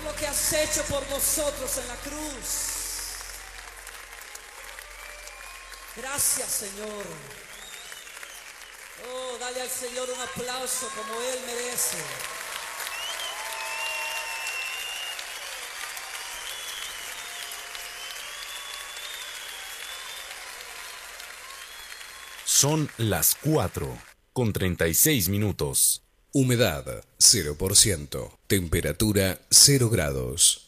lo que has hecho por nosotros en la cruz. Gracias, Señor. Oh, dale al Señor un aplauso como Él merece. Son las 4:36. Humedad 0%. Temperatura 0 grados.